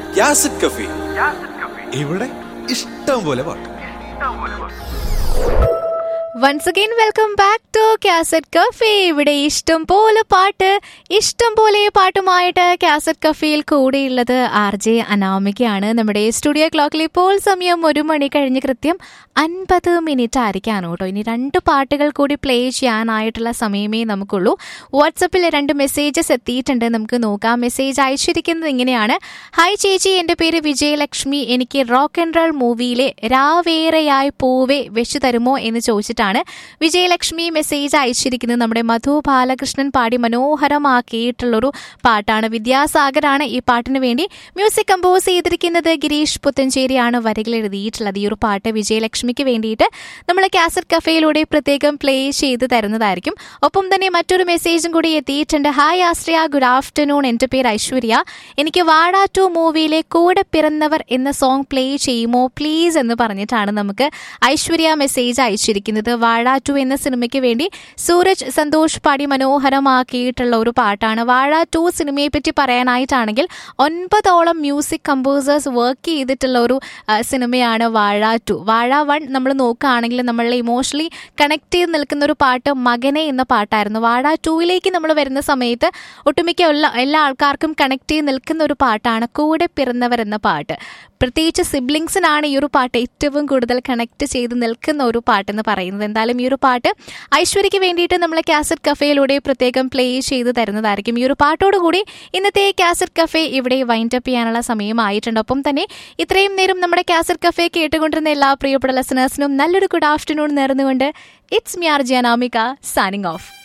യാസിഡ് കഫി. ഇവിടെ ഇഷ്ടം പോലെ പാട്ട്. Once again, welcome back to Cassette Cafe. ഇവിടെ ഇഷ്ടം പോലെ പാട്ട്, ഇഷ്ടം പോലെ പാട്ടുമായിട്ട് കാസറ്റ് കഫേയിൽ കൂടെയുള്ളത് RJ അനാമികയാണ്. നമ്മുടെ സ്റ്റുഡിയോ ക്ലോക്കിൽ ഇപ്പോൾ സമയം 1 മണി കഴിഞ്ഞ് കൃത്യം 50 മിനിറ്റ് ആയിരിക്കാണ് കേട്ടോ. ഇനി 2 പാട്ടുകൾ കൂടി പ്ലേ ചെയ്യാനായിട്ടുള്ള സമയമേ നമുക്കുള്ളൂ. വാട്സപ്പിൽ 2 മെസ്സേജസ് എത്തിയിട്ടുണ്ട്, നമുക്ക് നോക്കാം. മെസ്സേജ് അയച്ചിരിക്കുന്നത് ഇങ്ങനെയാണ്: ഹായ് ചേച്ചി, എൻ്റെ പേര് വിജയലക്ഷ്മി. എനിക്ക് റോക്ക് ആൻഡ് റോൾ മൂവിയിലെ രാവേറെയായി പൂവേ വെച്ചു തരുമോ എന്ന് ചോദിച്ചിട്ടാണ് വിജയലക്ഷ്മി മെസ്സേജ് അയച്ചിരിക്കുന്നത്. നമ്മുടെ മധു ബാലകൃഷ്ണൻ പാടി മനോഹരമാക്കിയിട്ടുള്ളൊരു പാട്ടാണ്. വിദ്യാസാഗറാണ് ഈ പാട്ടിന് വേണ്ടി മ്യൂസിക് കമ്പോസ് ചെയ്തിരിക്കുന്നത്. ഗിരീഷ് പുത്തഞ്ചേരിയാണ് വരികൾ എഴുതിയിട്ടുള്ളത്. ഈ ഒരു പാട്ട് വിജയലക്ഷ്മിക്ക് വേണ്ടിയിട്ട് നമ്മൾ കാസറ്റ് കഫേയിലൂടെ പ്രത്യേകം പ്ലേ ചെയ്ത് തരുന്നതായിരിക്കും. ഒപ്പം തന്നെ മറ്റൊരു മെസ്സേജും കൂടി എത്തിയിട്ടുണ്ട്. ഹായ് ആശ്രയ, ഗുഡ് ആഫ്റ്റർനൂൺ. എൻ്റെ പേര് ഐശ്വര്യ. എനിക്ക് വാഴ 2 മൂവിയിലെ കൂടെ പിറന്നവർ എന്ന സോങ് പ്ലേ ചെയ്യുമോ പ്ലീസ് എന്ന് പറഞ്ഞിട്ടാണ് നമുക്ക് ഐശ്വര്യ മെസ്സേജ് അയച്ചിരിക്കുന്നത്. വാഴ 2 എന്ന സിനിമയ്ക്ക് വേണ്ടി സൂരജ് സന്തോഷ് പാടി മനോഹരമാക്കിയിട്ടുള്ള ഒരു പാട്ടാണ്. വാഴ 2 സിനിമയെ പറ്റി പറയാനായിട്ടാണെങ്കിൽ 9ഓളം മ്യൂസിക് കമ്പോസേഴ്സ് വർക്ക് ചെയ്തിട്ടുള്ള ഒരു സിനിമയാണ് വാഴ 2. വാഴ 1 നമ്മൾ നോക്കുകയാണെങ്കിൽ നമ്മളെ ഇമോഷണലി കണക്ട് ചെയ്ത് നിൽക്കുന്ന ഒരു പാട്ട് മകനെ എന്ന പാട്ടായിരുന്നു. വാഴ 2ലേക്ക് നമ്മൾ വരുന്ന സമയത്ത് ഒട്ടുമിക്ക എല്ലാ ആൾക്കാർക്കും കണക്ട് ചെയ്ത് നിൽക്കുന്ന ഒരു പാട്ടാണ് കൂടെ പിറന്നവർ എന്ന പാട്ട്. പ്രത്യേകിച്ച് സിബ്ലിങ്സിനാണ് ഈ ഒരു പാട്ട് ഏറ്റവും കൂടുതൽ കണക്ട് ചെയ്ത് നിൽക്കുന്ന ഒരു പാട്ടെന്ന് പറയുന്നത്. എന്തായാലും ഈ ഒരു പാട്ട് ഐശ്വര്യയ്ക്ക് വേണ്ടിയിട്ട് നമ്മൾ കാസറ്റ് കഫേയിലൂടെ പ്രത്യേകം പ്ലേ ചെയ്ത് തരുന്നതായിരിക്കും. ഈ ഒരു പാട്ടോടുകൂടി ഇന്നത്തെ കാസറ്റ് കഫേ ഇവിടെ വൈൻഡ് അപ്പ് ചെയ്യാനുള്ള സമയമായിട്ടുണ്ട്. ഒപ്പം തന്നെ ഇത്രയും നേരം നമ്മുടെ കാസറ്റ് കഫേ കേട്ടുകൊണ്ടിരുന്ന എല്ലാ പ്രിയപ്പെട്ട ലിസണേഴ്സിനും നല്ലൊരു ഗുഡ് ആഫ്റ്റർനൂൺ നേർന്നുകൊണ്ട് it's me RJ Anamika signing off.